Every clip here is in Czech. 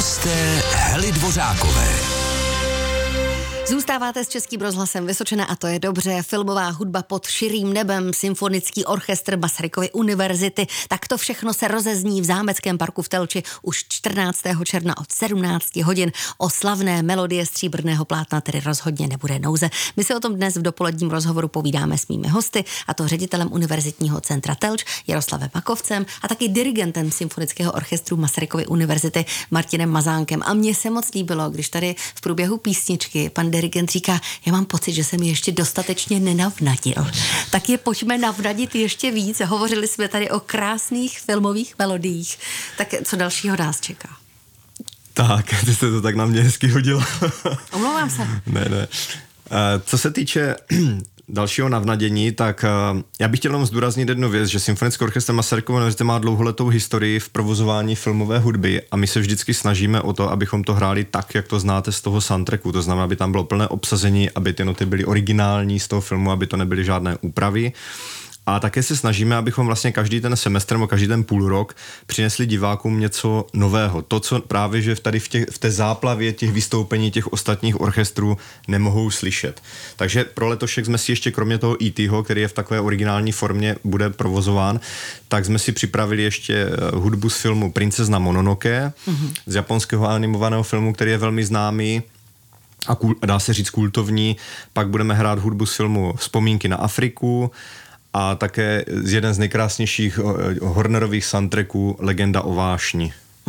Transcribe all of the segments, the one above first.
Hosté Hely Dvořákové. Zůstáváte s Českým rozhlasem Vysočina a to je dobře. Filmová hudba pod širým nebem, symfonický orchestr Masarykovy univerzity. Tak to všechno se rozezní v Zámeckém parku v Telči už 14. června od 17 hodin. O slavné melodie stříbrného plátna tedy rozhodně nebude nouze. My se o tom dnes v dopoledním rozhovoru povídáme s mými hosty, a to ředitelem Univerzitního centra Telč Jaroslavem Makovcem a taky dirigentem symfonického orchestru Masarykovy univerzity Martinem Mazánkem. A mně se moc líbilo, když tady v průběhu písničky pan dirigent říká, já mám pocit, že jsem ještě dostatečně nenavnadil. Tak je pojďme navnadit ještě víc. Hovořili jsme tady o krásných filmových melodiích. Tak co dalšího nás čeká? Tak, ty jste to tak na mě hezky hodila. Omlouvám se. Ne. Co se týče dalšího navnadění, tak já bych chtěl jenom zdůraznit jednu věc, že Symfonický orchestr Masarykovy univerzity má dlouholetou historii v provozování filmové hudby a my se vždycky snažíme o to, abychom to hráli tak, jak to znáte z toho soundtracku. To znamená, aby tam bylo plné obsazení, aby ty noty byly originální z toho filmu, aby to nebyly žádné úpravy. A také se snažíme, abychom vlastně každý ten semestr nebo každý ten půlrok přinesli divákům něco nového. To, co právě, že tady v té záplavě těch vystoupení těch ostatních orchestrů nemohou slyšet. Takže pro letošek jsme si ještě kromě toho E.T.ho, který je v takové originální formě, bude provozován, tak jsme si připravili ještě hudbu z filmu Princezna Mononoke, z japonského animovaného filmu, který je velmi známý a dá se říct kultovní. Pak budeme hrát hudbu z filmu Vzpomínky na Afriku, a také jeden z nejkrásnějších Hornerových soundtracků Legenda o vášni.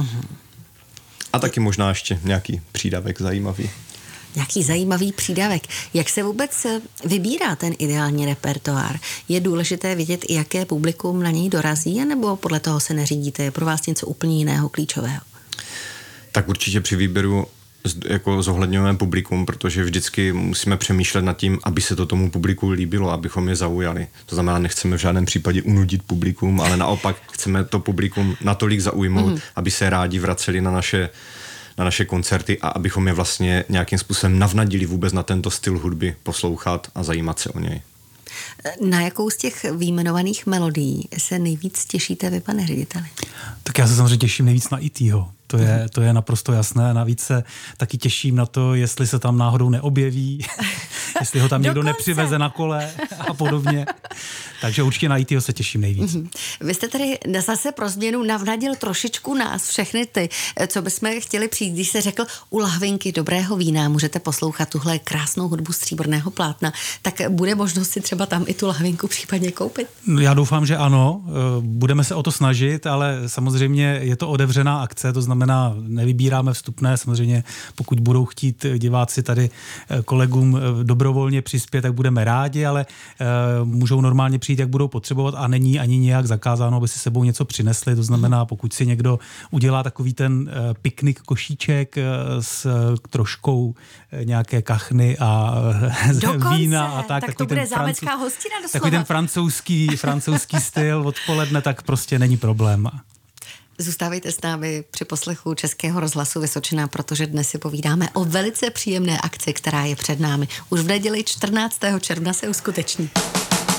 A taky možná ještě nějaký přídavek zajímavý. Nějaký zajímavý přídavek. Jak se vůbec vybírá ten ideální repertoár? Je důležité vědět, jaké publikum na něj dorazí, nebo podle toho se neřídíte? Je pro vás něco úplně jiného, klíčového? Tak určitě při výběru jako zohledňujeme publikum, protože vždycky musíme přemýšlet nad tím, aby se to tomu publiku líbilo, abychom je zaujali. To znamená, nechceme v žádném případě unudit publikum, ale naopak chceme to publikum natolik zaujmout, aby se rádi vraceli na naše koncerty a abychom je vlastně nějakým způsobem navnadili vůbec na tento styl hudby poslouchat a zajímat se o něj. Na jakou z těch výjmenovaných melodií se nejvíc těšíte vy, pane řediteli? Tak já se samozřejmě těším nejvíc na E.T.ho. To je naprosto jasné. Navíc se taky těším na to, jestli se tam náhodou neobjeví, jestli ho tam někdo nepřiveze na kole a podobně. Takže určitě na E.T.ho se těším nejvíc. Vy jste tady zase pro změnu navnadil trošičku nás, všechny ty, co bychom chtěli přijít, když se řekl u lahvinky dobrého vína můžete poslouchat tuhle krásnou hudbu stříbrného plátna, tak bude možnost si třeba tam i tu lahvinku případně koupit? Já doufám, že ano. Budeme se o to snažit, ale samozřejmě je to otevřená akce, to znamená, nevybíráme vstupné, samozřejmě pokud budou chtít diváci tady kolegům dobrovolně přispět, tak budeme rádi, ale můžou normálně přijít, jak budou potřebovat a není ani nějak zakázáno, aby si sebou něco přinesli, to znamená, pokud si někdo udělá takový ten piknik košíček s troškou nějaké kachny a vína a tak to bude zámecká hostina doslova. Takový ten francouzský styl odpoledne, tak prostě není problém. Zůstávejte s námi při poslechu Českého rozhlasu Vysočina, protože dnes si povídáme o velice příjemné akci, která je před námi. Už v neděli 14. června se uskuteční.